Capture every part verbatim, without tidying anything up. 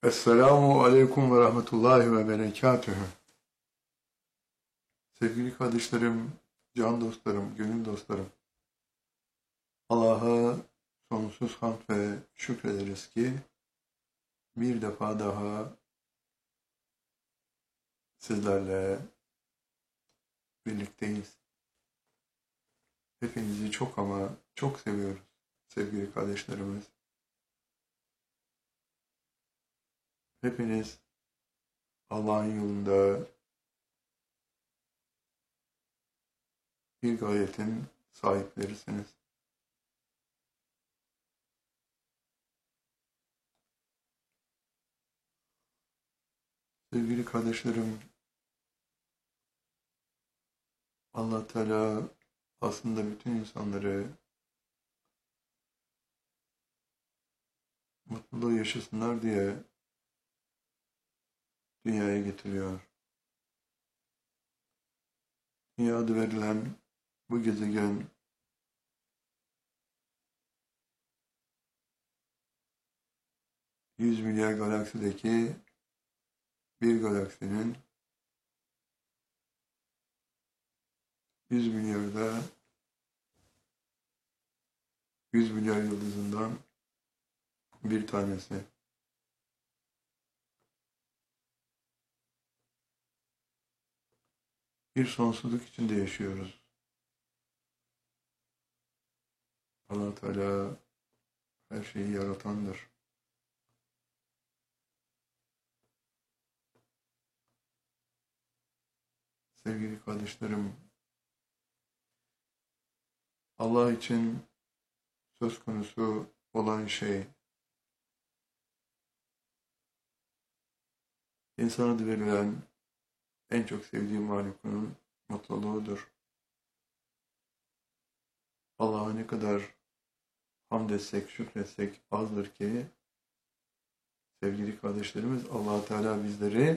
Esselamu Aleyküm ve Rahmetullahi ve Berekatühü. Sevgili kardeşlerim, can dostlarım, gönül dostlarım. Allah'a sonsuz hamd ve şükrederiz ki bir defa daha sizlerle birlikteyiz. Hepinizi çok ama çok seviyoruz sevgili kardeşlerimiz. Hepiniz Allah'ın yolunda bir gayetin sahiplerisiniz. Sevgili kardeşlerim, Allah Teala aslında bütün insanları mutluluğu yaşasınlar diye dünyaya getiriyor. Dünya adı verilen bu gezegen yüz milyar galaksideki bir galaksinin yüz milyarda yüz milyar yıldızından bir tanesi. Bir sonsuzluk içinde yaşıyoruz. Allah Teala her şeyi yaratandır. Sevgili kardeşlerim, Allah için söz konusu olan şey, insan adı verilen en çok sevdiğim mahlukunun mutluluğudur. Allah'a ne kadar hamd etsek, şükretsek azdır ki, sevgili kardeşlerimiz, Allah Teala bizleri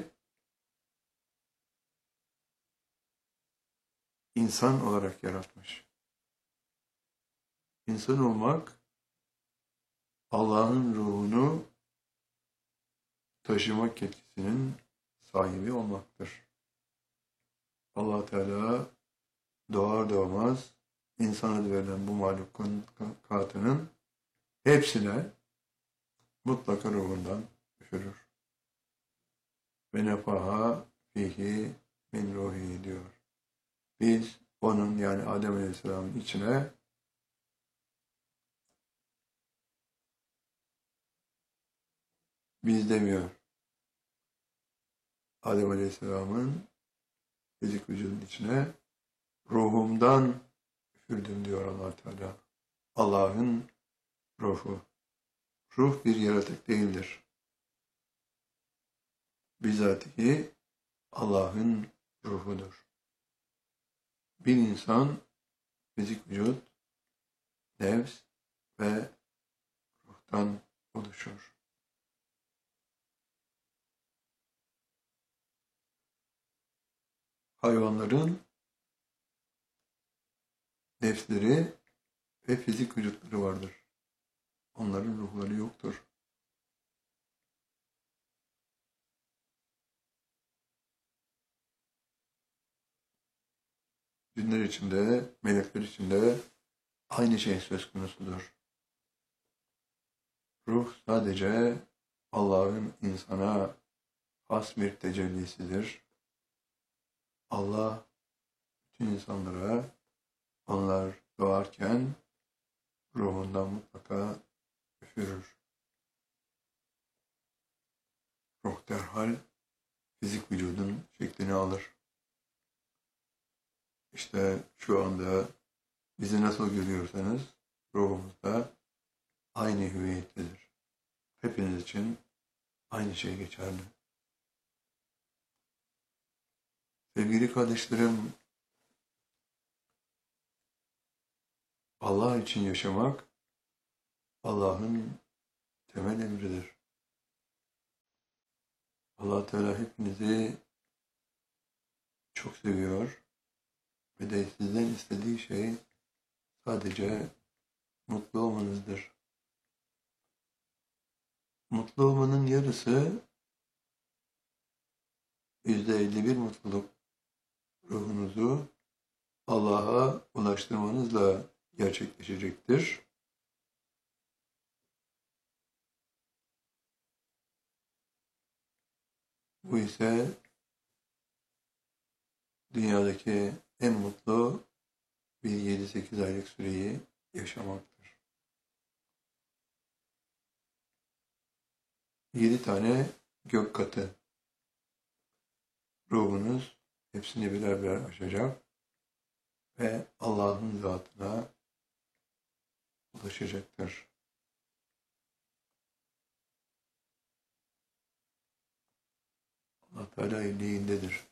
insan olarak yaratmış. İnsan olmak, Allah'ın ruhunu taşımak yetkisinin sahibi olmaktır. Allah Teala doğar doğmaz insan adı verilen bu mahlukun katının hepsine mutlaka ruhundan üfürür. Ve nefaha fihi min ruhi diyor. Biz onun, yani Adem Aleyhisselam'ın içine biz demiyor. Adem Aleyhisselam'ın fizik vücudun içine ruhumdan üfürdüm diyor Allah Teala. Allah'ın ruhu. Ruh bir yaratık değildir. Bizatihi Allah'ın ruhudur. Bir insan fizik vücut, nefs ve ruhtan oluşur. Hayvanların nefsleri ve fizik vücutları vardır. Onların ruhları yoktur. Cinler içinde, melekler içinde aynı şey söz konusudur. Ruh sadece Allah'ın insana has bir tecellisidir. Allah bütün insanlara, onlar doğarken ruhundan mutlaka üfürür. Ruh derhal fizik vücudun şeklini alır. İşte şu anda bizi nasıl görüyorsanız ruhumuz da aynı hüviyettedir. Hepiniz için aynı şey geçerli. Sevgili kardeşlerim, Allah için yaşamak Allah'ın temel emridir. Allah Teala hepinizi çok seviyor ve de sizden istediği şey sadece mutlu olmanızdır. Mutlu olmanın yarısı yüzde elli bir mutluluk ruhunuzu Allah'a ulaştırmanızla gerçekleşecektir. Bu ise dünyadaki en mutlu bir yedi sekiz aylık süreyi yaşamaktır. Yedi tane gök katı ruhunuz hepsini birer birer aşacak ve Allah'ın zatına ulaşacaktır. Allah Teala illiğindedir.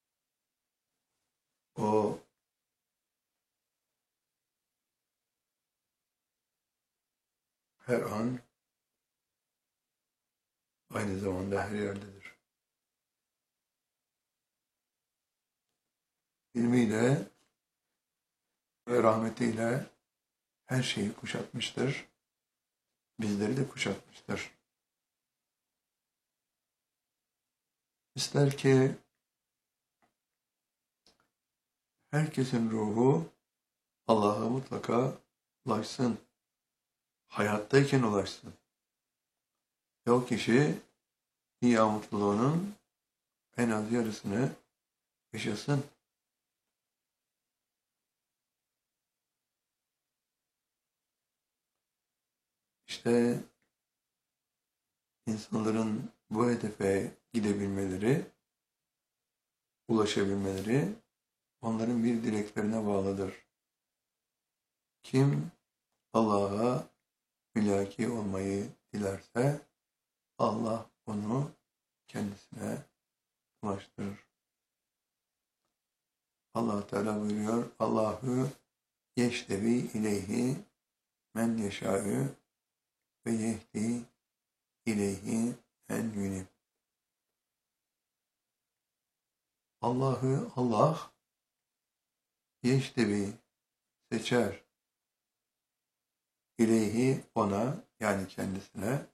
O her an aynı zamanda her yerdedir. İlmiyle ve rahmetiyle her şeyi kuşatmıştır. Bizleri de kuşatmıştır. İster ki herkesin ruhu Allah'a mutlaka ulaşsın. Hayattayken ulaşsın. Ve o kişi dünya mutluluğunun en az yarısını yaşasın. İşte insanların bu hedefe gidebilmeleri, ulaşabilmeleri onların bir dileklerine bağlıdır. Kim Allah'a mülaki olmayı dilerse Allah onu kendisine ulaştırır. Allah Teala buyuruyor, Allahu yeştevi ileyhi men yeşâ'ü ve yehdi ileyhi en yunib. Allah'ı Allah yeştevi seçer. İleyhi ona yani kendisine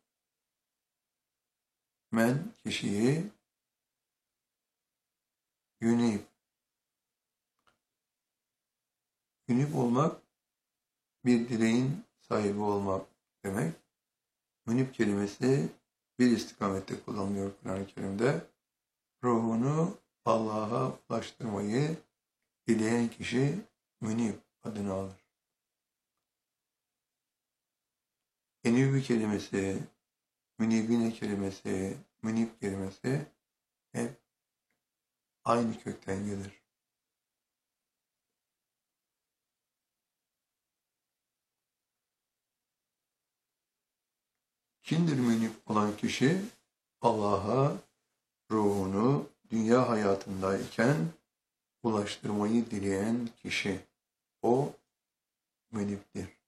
men kişiyi yunib. Yunib olmak bir dileğin sahibi olmak demek. Münib kelimesi bir istikamette kullanılıyor Kur'an-ı Kerim'de. Ruhunu Allah'a ulaştırmayı dileyen kişi münib adını alır. Enübü kelimesi, münibine kelimesi, münib kelimesi hep aynı kökten gelir. Kimdir münib olan kişi? Allah'a ruhunu dünya hayatındayken ulaştırmayı dileyen kişi. O münibdir.